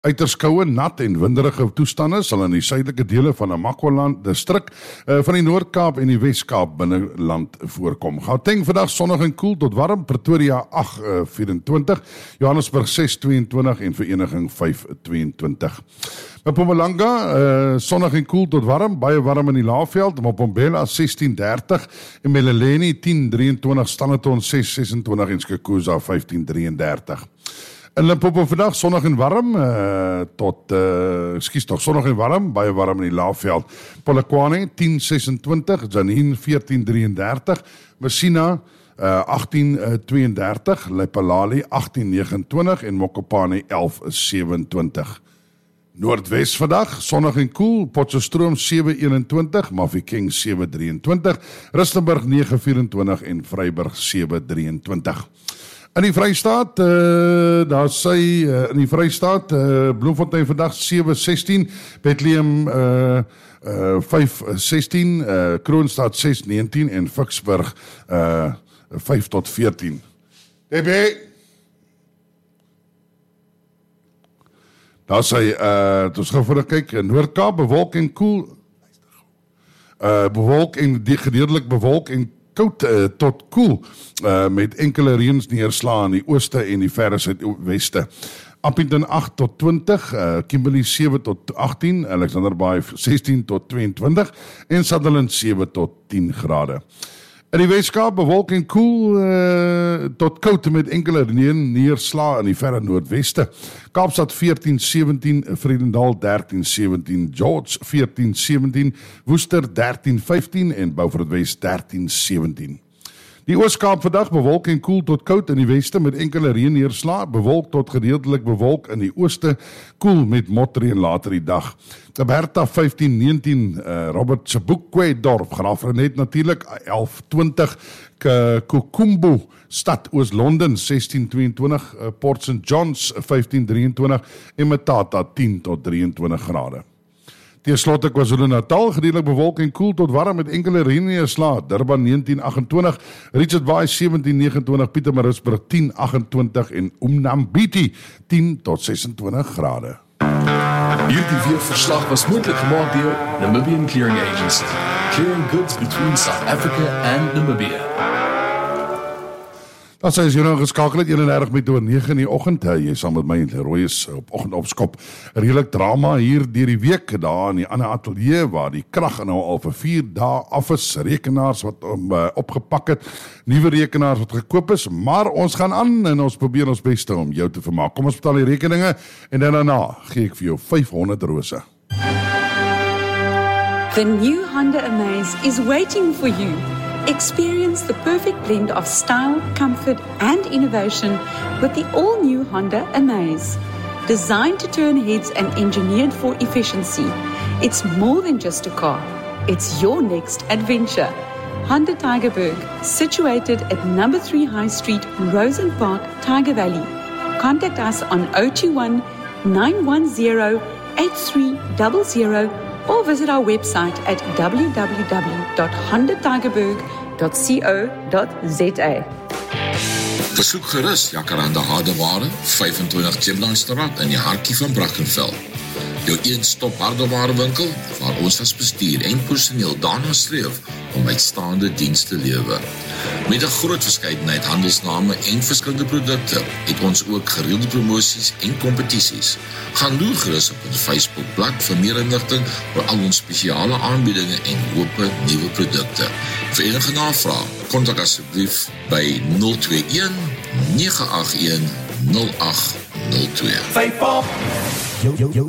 Uiters koue, nat en winderige toestande sal in die suidelike dele van Namaqualand distrik van die Noord-Kaap en die Wes-Kaap binneland voorkom. Gauteng vandag sonnig en koel tot warm, Pretoria 8:24, Johannesburg 6:22 en Vereniging 5:22. Mpumalanga sonnig en koel tot warm, baie warm in die Laagveld, Mpumbela 16:30 en Meleleni 10:23, Standerton 6:26 en Skukuza 15:33. In Limpopo vandag sonnig en warm sonnig en warm, baie warm in die Laagveld. Polokwane 10:26, Janine 14:33, Messina 18:32, Lephalale 18:29 en Mokopane 11:27. Noordwes vandag, sonnig en koel, Potchefstroom 7:21, Mafeking 7:23, Rustenburg 9:24 en Vryburg 7:23. In die Vrystaat, in die Vrystaat, Bloemfontein vandag 7:16, Bethlehem 5:16, Kroonstad 6:19 en Vicksburg 5-14. DB, daar sê, ons gaan vir 'n kyk, Noord-Kaap, bewolk en koel, bewolk en gedeeltelik bewolk en koud tot koel, met enkele reëns neerslae in die ooste en die verre suidweste. Appington 8-20, Kimberley 7-18, Alexander Bay 16-22 en Sutherland 7-10 grade. In die Weskaap bewolk en koel tot koud met enkele neerslae in die verre noordweste. Kaapstad 14-17, Vredendal 13-17, George 14-17, Worcester 13-15 en Beaufort West 13-17. Die Ooskaap vandag bewolk en koel tot koud in die weste met enkele reënneerslae, bewolk tot gedeeltelik bewolk in die ooste, koel met motreën later die dag. Alberta 15-19, Robert Sebokwe dorp, Graafrenet natuurlik 11-20, Kokumbu stad Oos-London 16-22, Port St. John's 15-23 en Matata 10-23 grade. Teenslotte KwaZulu-Natal, gedeeltelik bewolk en koel tot warm met enkele reënneerslae, Durban 19-28, Richards Bay 17-29, Pietermaritzburg 10-28 en Umnambiti 10-26 grade. Hierdie weerverslag was moontlik gemaak deur Namibian Clearing Agency, clearing goods between South Africa and Namibia. Dan sê jy nou geskakel het 31:09 in die oggend, jy saam met my en Leroy is op oggendopskop. Redelik drama hier deur die week, daar in die ander ateljee waar die krag nou al vir 4 dae af is, rekenaars wat opgepak het, nuwe rekenaars wat gekoop is, maar ons gaan aan en ons probeer ons beste om jou te vermaak. Kom ons betaal die rekeninge en dan daarna gee ek vir jou 500 rose. The new Honda Amaze is waiting for you. Experience the perfect blend of style, comfort, and innovation with the all-new Honda Amaze. Designed to turn heads and engineered for efficiency, it's more than just a car. It's your next adventure. Honda Tygerberg, situated at number 3 High Street, Rosen Park, Tiger Valley. Contact us on 021 910 8300 or visit our website at www.hondatigerberg.co.za. Besoek gerus Jacaranda Hardeware, 25 Chiplandstraat in die hartjie van Brackenfell. Jou een-stop hardewarewinkel waar ons as bestuur en personeel daarna streef om uitstaande diens te lewer. Met 'n groot verskeidenheid handelsname en verskillende produkte het ons ook gereelde promosies en kompetisies. Gaan loer gerus op ons Facebookblad vir meer inligting oor al ons spesiale aanbiedinge en hoope nuwe produkte. Vir enige navraag, kontak asseblief by 021 981 0802.